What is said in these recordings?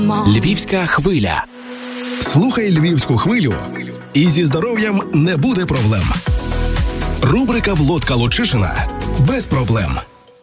Львівська хвиля. Слухай Львівську хвилю, і зі здоров'ям не буде проблем. Рубрика «Володька Лучишина» без проблем.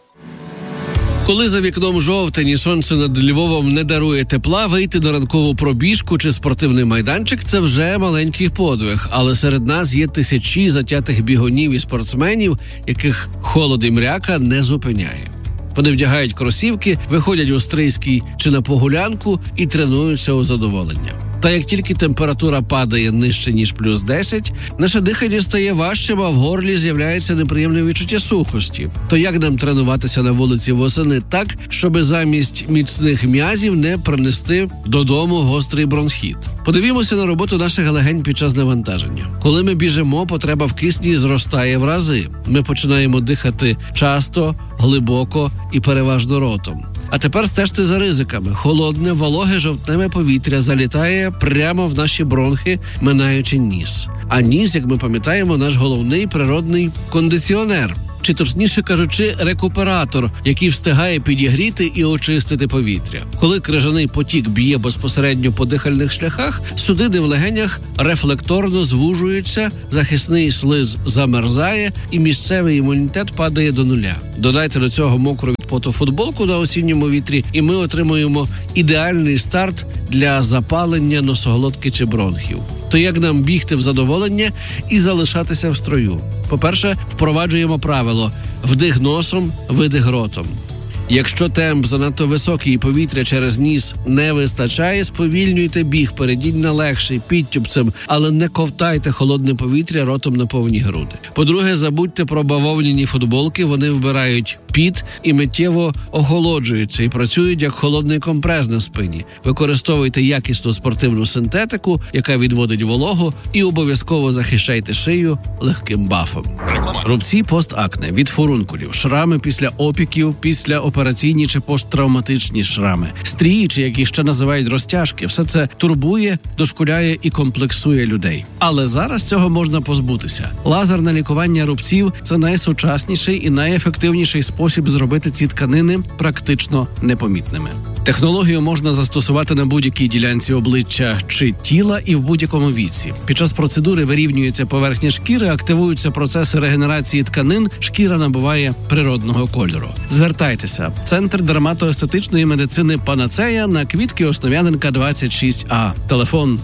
Коли за вікном жовтень і сонце над Львовом не дарує тепла, вийти на ранкову пробіжку чи спортивний майданчик – це вже маленький подвиг. Але серед нас є тисячі затятих бігунів і спортсменів, яких холод і мряка не зупиняє. Вони вдягають кросівки, виходять у Стрийський чи на Погулянку і тренуються у задоволення. Та як тільки температура падає нижче, ніж плюс 10, наше дихання стає важчим, а в горлі з'являється неприємне відчуття сухості. То як нам тренуватися на вулиці восени так, щоб замість міцних м'язів не принести додому гострий бронхіт? Подивімося на роботу наших легень під час навантаження. Коли ми біжимо, потреба в кисні зростає в рази. Ми починаємо дихати часто, глибоко і переважно ротом. А тепер стежте за ризиками. Холодне, вологе жовтневе повітря залітає прямо в наші бронхи, минаючи ніс. А ніс, як ми пам'ятаємо, наш головний природний кондиціонер. Чи точніше кажучи, рекуператор, який встигає підігріти і очистити повітря. Коли крижаний потік б'є безпосередньо по дихальних шляхах, судини в легенях рефлекторно звужуються, захисний слиз замерзає і місцевий імунітет падає до нуля. Додайте до цього мокру від поту футболку на осінньому вітрі, і ми отримуємо ідеальний старт для запалення носоглотки чи бронхів. То як нам бігти в задоволення і залишатися в строю? По-перше, впроваджуємо правило «вдих носом, видих ротом». Якщо темп занадто високий і повітря через ніс не вистачає, сповільнюйте біг, перейдіть на легший, підтюпцем, але не ковтайте холодне повітря ротом на повні груди. По-друге, забудьте про бавовняні футболки, вони вбирають піт і миттєво охолоджуються і працюють як холодний компрес на спині. Використовуйте якісну спортивну синтетику, яка відводить вологу, і обов'язково захищайте шию легким бафом. Рубці постакне від фурункулів, шрами після опіків, після операційні чи посттравматичні шрами, стрії, чи які ще називають розтяжки – все це турбує, дошкуляє і комплексує людей. Але зараз цього можна позбутися. Лазерне лікування рубців – це найсучасніший і найефективніший спосіб зробити ці тканини практично непомітними. Технологію можна застосувати на будь-якій ділянці обличчя чи тіла і в будь-якому віці. Під час процедури вирівнюється поверхня шкіри, активуються процеси регенерації тканин, шкіра набуває природного кольору. Звертайтеся. Центр дерматоестетичної медицини «Панацея» на Квітки Основ'яненка, 26А. Телефон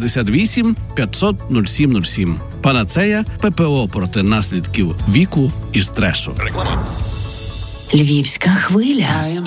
068 500 0707. «Панацея» – ППО проти наслідків віку і стресу. Львівська хвиля.